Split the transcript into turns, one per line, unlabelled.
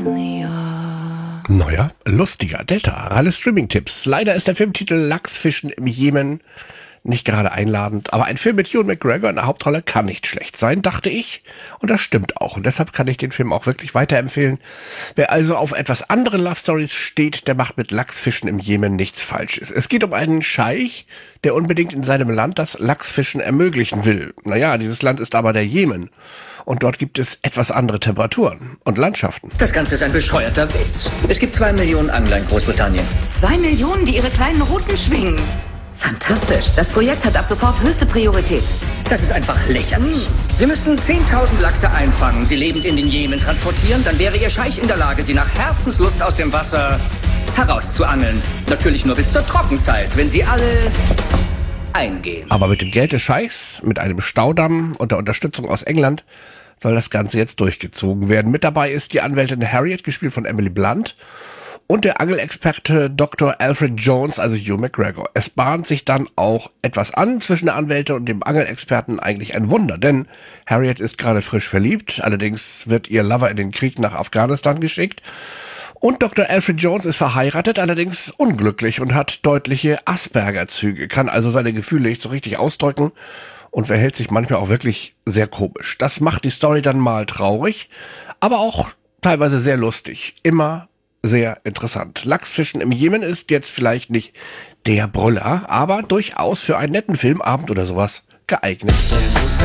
Neuer, lustiger Delta. Alle Streaming-Tipps. Leider ist der Filmtitel Lachsfischen im Jemen nicht gerade einladend, aber ein Film mit Ewan McGregor in der Hauptrolle kann nicht schlecht sein, dachte ich. Und das stimmt auch. Und deshalb kann ich den Film auch wirklich weiterempfehlen. Wer also auf etwas andere Love Stories steht, der macht mit Lachsfischen im Jemen nichts Falsches. Es geht um einen Scheich, der unbedingt in seinem Land das Lachsfischen ermöglichen will. Naja, dieses Land ist aber der Jemen. Und dort gibt es etwas andere Temperaturen und Landschaften.
Das Ganze ist ein bescheuerter Witz. Es gibt 2 Millionen Angler in Großbritannien.
2 Millionen, die ihre kleinen Ruten schwingen. Fantastisch. Das Projekt hat ab sofort höchste Priorität.
Das ist einfach lächerlich. Wir müssten 10.000 Lachse einfangen, sie lebend in den Jemen transportieren. Dann wäre ihr Scheich in der Lage, sie nach Herzenslust aus dem Wasser herauszuangeln. Natürlich nur bis zur Trockenzeit, wenn sie alle eingehen.
Aber mit dem Geld des Scheichs, mit einem Staudamm und der Unterstützung aus England soll das Ganze jetzt durchgezogen werden. Mit dabei ist die Anwältin Harriet, gespielt von Emily Blunt, und der Angelexperte Dr. Alfred Jones, also Ewan McGregor. Es bahnt sich dann auch etwas an zwischen der Anwältin und dem Angelexperten, eigentlich ein Wunder, denn Harriet ist gerade frisch verliebt, allerdings wird ihr Lover in den Krieg nach Afghanistan geschickt. Und Dr. Alfred Jones ist verheiratet, allerdings unglücklich und hat deutliche Asperger-Züge, kann also seine Gefühle nicht so richtig ausdrücken und verhält sich manchmal auch wirklich sehr komisch. Das macht die Story dann mal traurig, aber auch teilweise sehr lustig. Immer sehr interessant. Lachsfischen im Jemen ist jetzt vielleicht nicht der Brüller, aber durchaus für einen netten Filmabend oder sowas geeignet.